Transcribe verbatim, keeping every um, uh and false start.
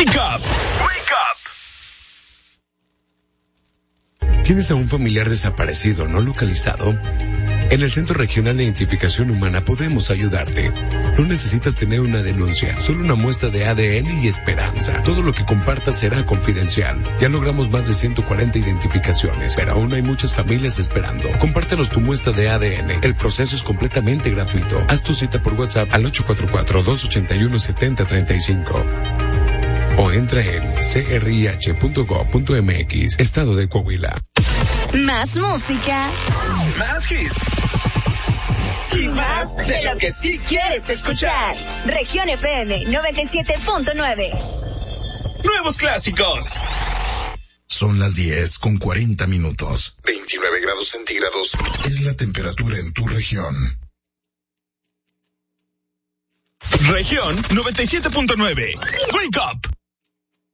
Wake up. Wake up. ¿Tienes a un familiar desaparecido no localizado? En el Centro Regional de Identificación Humana podemos ayudarte. No necesitas tener una denuncia, solo una muestra de A D N y esperanza. Todo lo que compartas será confidencial. Ya logramos más de ciento cuarenta identificaciones, pero aún hay muchas familias esperando. Compártenos tu muestra de A D N. El proceso es completamente gratuito. Haz tu cita por WhatsApp al ocho cuatro cuatro, dos ocho uno, siete cero tres cinco. O entra en c r i h punto gov punto m x, Estado de Coahuila. Más música. Más hits. Y más de lo que sí quieres escuchar. Región F M noventa y siete punto nueve. Nuevos clásicos. Son las diez con cuarenta minutos. veintinueve grados centígrados es la temperatura en tu región. Región noventa y siete punto nueve. Wake up.